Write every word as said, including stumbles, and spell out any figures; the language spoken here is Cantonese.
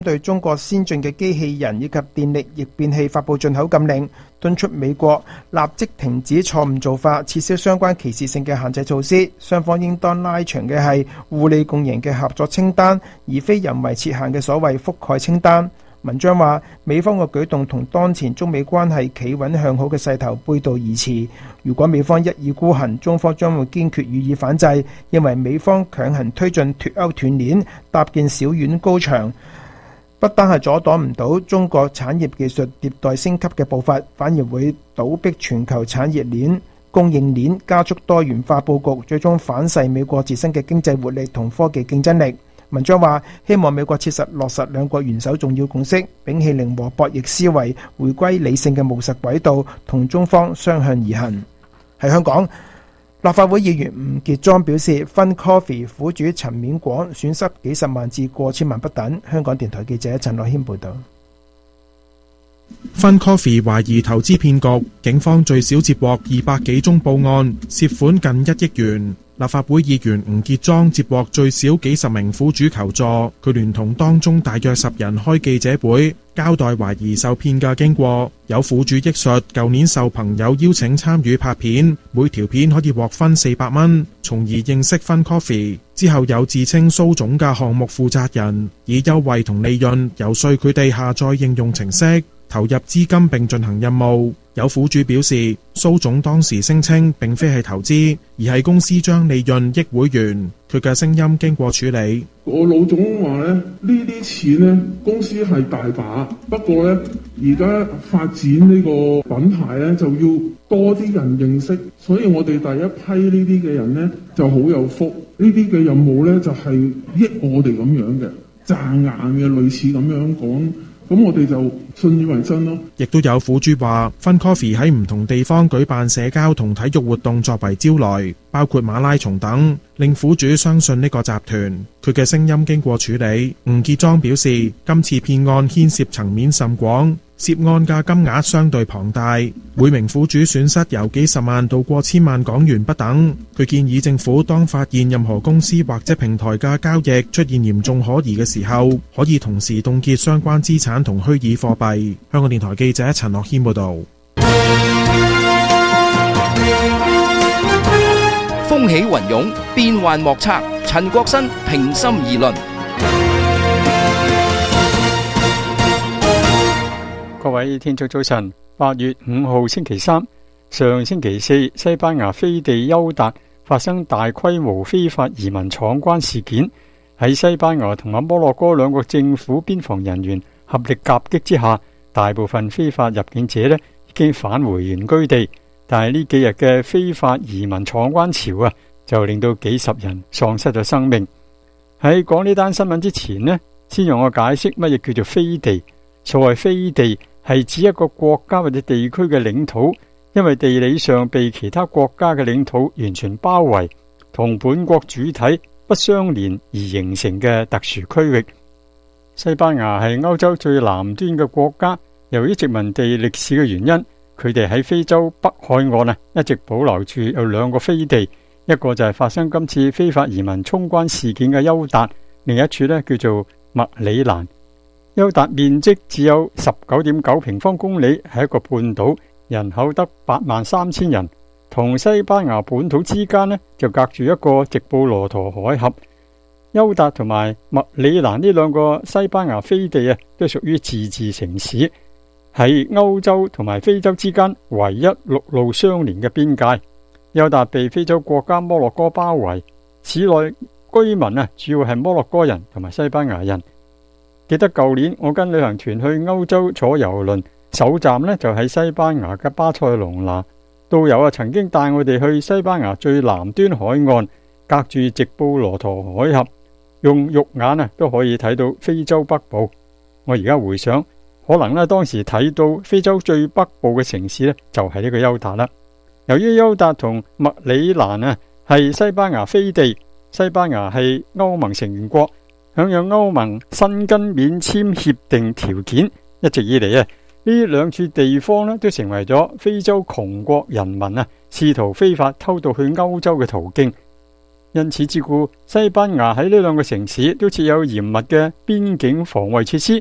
對中國先進嘅機器人以及電力逆變器發布進口禁令，敦促美國立即停止錯誤做法，撤銷相關歧視性嘅限制措施。雙方應當拉長嘅係互利共贏嘅合作清單，而非人為設限嘅所謂覆蓋清單。文章話，美方嘅舉動同當前中美關係企穩向好嘅勢頭背道而馳。如果美方一意孤行，中方將會堅決予以反制，認為美方強行推進脫歐斷鏈，搭建小院高牆，不單係阻擋唔到中國產業技術迭代升級嘅步伐，反而會倒逼全球產業鏈、供應鏈加速多元化佈局，最終反噬美國自身嘅經濟活力同科技競爭力。文章話，希望美國切實落實兩國元首重要共識，摒棄零和博弈思維，回歸理性嘅務實軌道，同中方相向而行。喺香港，立法會議員吳傑莊表示，Fun Coffee 苦主陳面廣損失幾十萬至過千萬不等。香港電台記者陳樂謙報道。 Fun Coffee 懷疑投資騙局，警方最少接獲二百幾宗報案，涉款近一億元。立法會議員吳傑莊接獲最少幾十名苦主求助，佢聯同當中大約十人開記者會，交代懷疑受騙嘅經過。有苦主憶述，舊年受朋友邀請參與拍片，每條片可以獲分四百蚊，從而認識 Fun Coffee。之後有自稱蘇總嘅項目負責人，以優惠同利潤遊說佢哋下載應用程式，投入資金並進行任務。有苦主表示，蘇總當時聲稱並非係投資，而係公司將利潤益會員。佢嘅聲音經過處理。 我老總話咧，呢啲錢呢，公司係大把，不過呢，而家發展呢個品牌呢，就要多啲人認識，所以我哋第一批呢啲嘅人呢，就好有福。呢啲嘅任務呢，就係益我哋咁樣嘅，賺硬嘅，類似咁樣講。咁我哋就信以為真咯。 亦都有苦主話 Fun Coffee 喺唔同地方舉辦社交同體育活動作為招來，包括馬拉松等，令苦主相信呢個集團。佢嘅聲音經過處理。吳傑莊表示，今次騙案牽涉層面甚廣，涉案嘅金額相對龐大，每名苦主損失由幾十萬到過千萬港元不等。佢建議政府當發現任何公司或者平台嘅交易出現嚴重可疑嘅時候，可以同時凍結相關資產同虛擬貨幣。香港電台記者陳樂謙報道。 風起雲湧，變幻莫測。陳國新平心而論。 各位聽眾早晨，八月五號星期三，上星期四，西班牙飛地邱達發生大規模非法移民闖關事件，喺西班牙同埋摩洛哥兩國政府邊防人員合力夾擊之下，大部分非法入境者呢已經返回原居地，但係呢幾日嘅非法移民闖關潮啊，就令到幾十人喪失咗生命。喺講呢單新聞之前呢，先讓我解釋乜嘢叫做飛地。所謂飛地係指一個國家或者地區嘅領土，因為地理上被其他國家嘅領土完全包圍，同本國主體不相連而形成嘅特殊區域。西班牙係歐洲最南端嘅國家，由於殖民地歷史嘅原因，佢哋喺非洲北海岸啊，一直保留住有兩個飛地，一個就係發生今次非法移民衝關事件嘅邱達，另一處呢叫做麥里蘭。邱達面積只有十九點九平方公里，係一個半島，人口得八萬三千人。同西班牙本土之間呢，就隔住一個直布羅陀海峽。邱達同埋麥里蘭呢兩個西班牙飛地啊，都屬於自治城市，喺歐洲同埋非洲之間唯一陸路相連嘅邊界。邱達被非洲國家摩洛哥包圍，市內居民啊，主要係摩洛哥人同埋西班牙人。記得舊年我跟旅行團去歐洲坐郵輪，首站呢就喺西班牙嘅巴塞隆拿。導遊啊曾經帶我哋去西班牙最南端海岸，隔住直布羅陀海峽，用肉眼啊都可以睇到非洲北部。我而家回想，可能呢當時睇到非洲最北部嘅城市呢，就係呢個邱達啦。由於邱達同麥里蘭啊係西班牙飛地，西班牙係歐盟成員國，享有歐盟申根免簽協定條件，一直以嚟啊，呢兩處地方呢都成為咗非洲窮國人民啊試圖非法偷渡去歐洲嘅途徑。 因此之故，西班牙喺呢兩個城市都設有嚴密嘅邊境防衛設施，